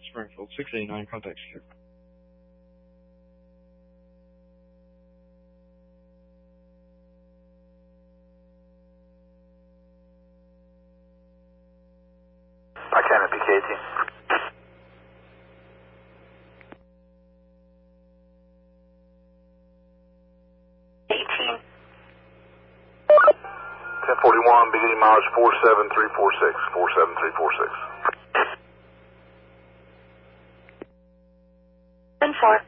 Springfield, 689, contact secure. I can at PK18. 1041, beginning mileage 47346, 47346. 10-4.